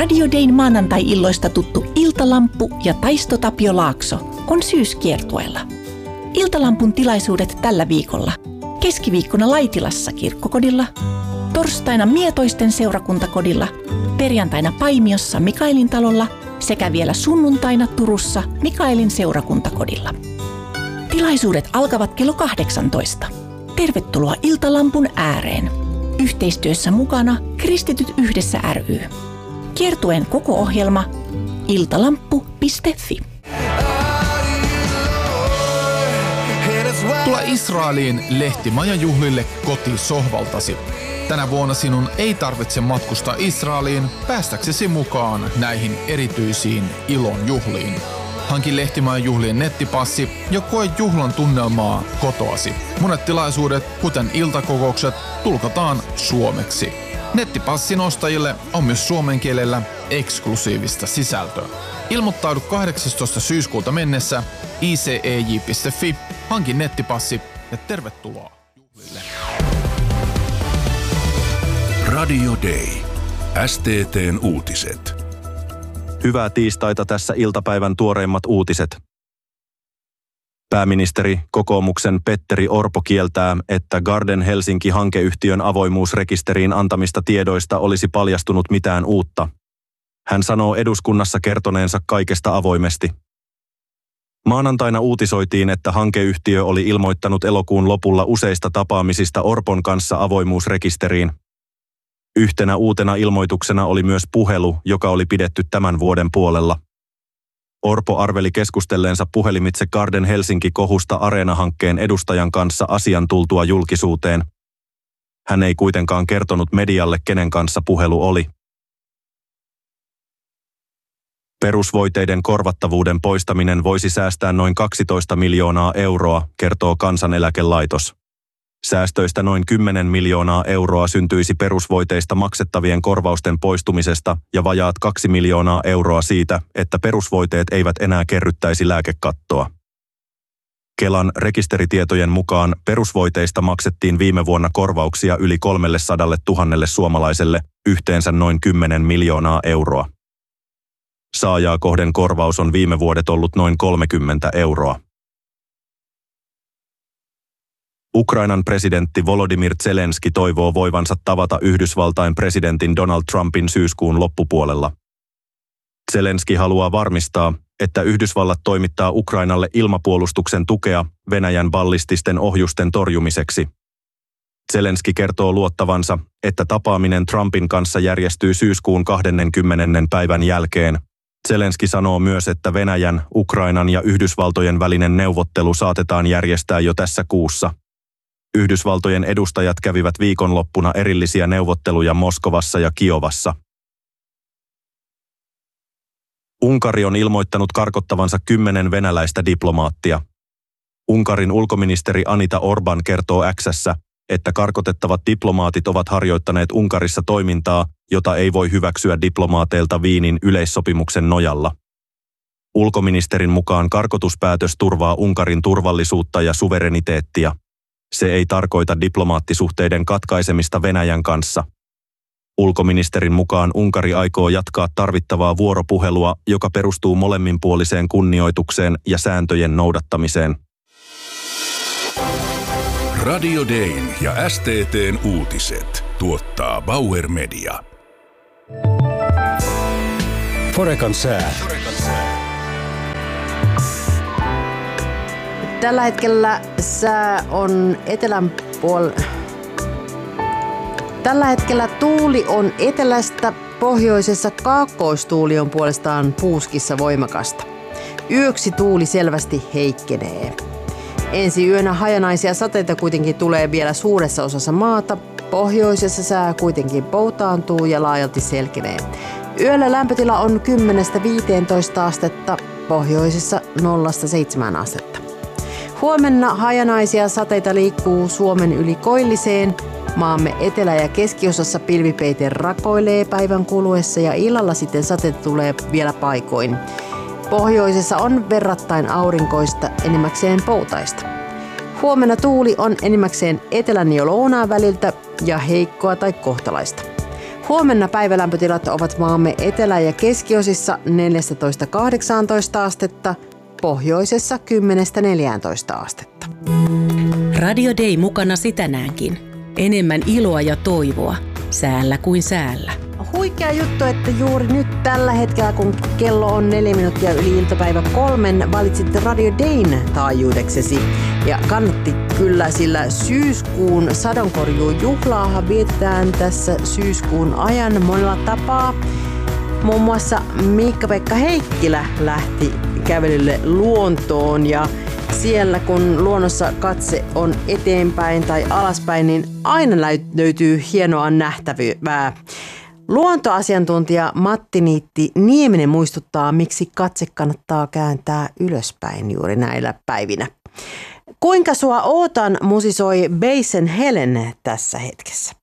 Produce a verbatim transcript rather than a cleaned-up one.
Radio Dayn maanantai-illoista tuttu Iltalamppu ja Taisto Tapio Laakso on syyskiertueella. Iltalampun tilaisuudet tällä viikolla. Keskiviikkona Laitilassa kirkkokodilla, torstaina Mietoisten seurakuntakodilla, perjantaina Paimiossa Mikaelin talolla sekä vielä sunnuntaina Turussa Mikaelin seurakuntakodilla. Tilaisuudet alkavat kello kahdeksantoista. Tervetuloa Iltalampun ääreen. Yhteistyössä mukana Kristityt yhdessä ry. Kiertueen koko ohjelma iltalamppu piste fi. Tule Israeliin lehtimajajuhlille kotisohvaltasi. Tänä vuonna sinun ei tarvitse matkustaa Israeliin päästäksesi mukaan näihin erityisiin ilon juhliin. Hanki lehtimajajuhlien nettipassi ja koe juhlan tunnelmaa kotoasi. Monet tilaisuudet, kuten iltakokoukset, tulkataan suomeksi. Nettipassin ostajille on myös suomen kielellä eksklusiivista sisältöä. Ilmoittaudu kahdeksastoista syyskuuta mennessä i c e j piste f i, hanki nettipassi ja tervetuloa juhlille. Radio Day. S T T:n uutiset. Hyvää tiistaita, tässä iltapäivän tuoreimmat uutiset. Pääministeri kokoomuksen Petteri Orpo kieltää, että Garden Helsinki-hankeyhtiön avoimuusrekisteriin antamista tiedoista olisi paljastunut mitään uutta. Hän sanoo eduskunnassa kertoneensa kaikesta avoimesti. Maanantaina uutisoitiin, että hankeyhtiö oli ilmoittanut elokuun lopulla useista tapaamisista Orpon kanssa avoimuusrekisteriin. Yhtenä uutena ilmoituksena oli myös puhelu, joka oli pidetty tämän vuoden puolella. Orpo arveli keskustelleensa puhelimitse Garden Helsinki-kohusta Areena-hankkeen edustajan kanssa asian tultua julkisuuteen. Hän ei kuitenkaan kertonut medialle, kenen kanssa puhelu oli. Perusvoiteiden korvattavuuden poistaminen voisi säästää noin kaksitoista miljoonaa euroa, kertoo Kansaneläkelaitos. Säästöistä noin kymmenen miljoonaa euroa syntyisi perusvoiteista maksettavien korvausten poistumisesta ja vajaat kaksi miljoonaa euroa siitä, että perusvoiteet eivät enää kerryttäisi lääkekattoa. Kelan rekisteritietojen mukaan perusvoiteista maksettiin viime vuonna korvauksia yli kolmesataatuhatta suomalaiselle, yhteensä noin kymmenen miljoonaa euroa. Saajaa kohden korvaus on viime vuodet ollut noin kolmekymmentä euroa. Ukrainan presidentti Volodymyr Zelenski toivoo voivansa tavata Yhdysvaltain presidentin Donald Trumpin syyskuun loppupuolella. Zelenski haluaa varmistaa, että Yhdysvallat toimittaa Ukrainalle ilmapuolustuksen tukea Venäjän ballististen ohjusten torjumiseksi. Zelenski kertoo luottavansa, että tapaaminen Trumpin kanssa järjestyy syyskuun kaksikymmentä päivän jälkeen. Zelenski sanoo myös, että Venäjän, Ukrainan ja Yhdysvaltojen välinen neuvottelu saatetaan järjestää jo tässä kuussa. Yhdysvaltojen edustajat kävivät viikonloppuna erillisiä neuvotteluja Moskovassa ja Kiovassa. Unkari on ilmoittanut karkottavansa kymmenen venäläistä diplomaattia. Unkarin ulkoministeri Anita Orban kertoo X:ssä, että karkotettavat diplomaatit ovat harjoittaneet Unkarissa toimintaa, jota ei voi hyväksyä diplomaateilta Wienin yleissopimuksen nojalla. Ulkoministerin mukaan karkotuspäätös turvaa Unkarin turvallisuutta ja suvereniteettia. Se ei tarkoita diplomaattisuhteiden katkaisemista Venäjän kanssa. Ulkoministerin mukaan Unkari aikoo jatkaa tarvittavaa vuoropuhelua, joka perustuu molemminpuoliseen kunnioitukseen ja sääntöjen noudattamiseen. Radio Dayn ja S T T:n uutiset tuottaa Bauer Media. Forekan sää. Tällä hetkellä sää on etelän puol... Tällä hetkellä tuuli on etelästä, pohjoisessa kaakkoistuuli on puolestaan puuskissa voimakasta. Yöksi tuuli selvästi heikkenee. Ensi yönä hajanaisia sateita kuitenkin tulee vielä suuressa osassa maata. Pohjoisessa sää kuitenkin poutaantuu ja laajalti selkenee. Yöllä lämpötila on kymmenestä viiteentoista astetta, pohjoisessa nollasta seitsemään astetta. Huomenna hajanaisia sateita liikkuu Suomen yli koilliseen. Maamme etelä- ja keskiosassa pilvipeite rakoilee päivän kuluessa ja illalla sitten sateita tulee vielä paikoin. Pohjoisessa on verrattain aurinkoista, enimmäkseen poutaista. Huomenna tuuli on enimmäkseen etelän ja lounaan väliltä ja heikkoa tai kohtalaista. Huomenna päivälämpötilat ovat maamme etelä- ja keskiosissa neljätoista kahdeksantoista astetta, pohjoisessa kymmenestä neljääntoista astetta. Radio Day mukanasi tänäänkin. Enemmän iloa ja toivoa, säällä kuin säällä. Huikea juttu, että juuri nyt tällä hetkellä, kun kello on neljä minuuttia yli iltapäivä kolmen, valitsitte Radio Dayn taajuudeksesi. Ja kannatti kyllä, sillä syyskuun sadonkorjuujuhlaa vietetään tässä syyskuun ajan monella tapaa. Muun muassa Miikka-Pekka Heikkilä lähti kävelylle luontoon ja siellä kun luonnossa katse on eteenpäin tai alaspäin, niin aina löytyy hienoa nähtävää. Luontoasiantuntija Matti Niitti Nieminen muistuttaa, miksi katse kannattaa kääntää ylöspäin juuri näillä päivinä. Kuinka sua ootan musisoi Basen Helen tässä hetkessä?